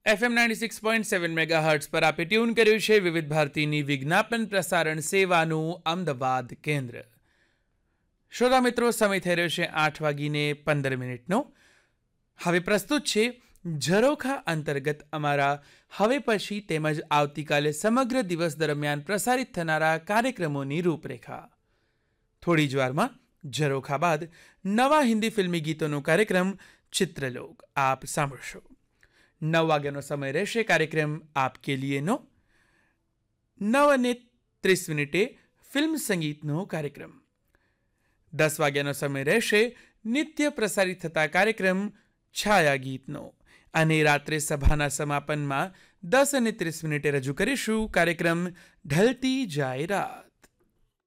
FM 96.7 megahertz પર આપે tune કર્યું છે વિવિધ ભારતીની વિજ્ઞાપન પ્રસારણ સેવાનું અમદાવાદ કેન્દ્ર. શ્રોતા મિત્રો, સમય થઈ રહ્યો છે 8:15. હવે પ્રસ્તુત છે ઝરોખા અંતર્ગત અમારા હવે પછી તેમજ આવતીકાલે સમગ્ર દિવસ દરમિયાન પ્રસારિત થનારા કાર્યક્રમોની રૂપરેખા. થોડી જ વારમાં ઝરોખા બાદ નવા હિન્દી ફિલ્મી ગીતોનો કાર્યક્રમ ચિત્રલોક આપ સાંભળશો. 9 વાગ્યાનો સમય રહેશે કાર્યક્રમ આપકે લીએનો. 9:30 ફિલ્મ સંગીતનો કાર્યક્રમ. 10 વાગ્યાનો સમય રહેશે નિત્ય પ્રસારિત થતા કાર્યક્રમ છાયા ગીતનો. અને રાત્રે સભાના સમાપનમાં 10:30 રજૂ કરીશું કાર્યક્રમ ઢલતી જાય રાત.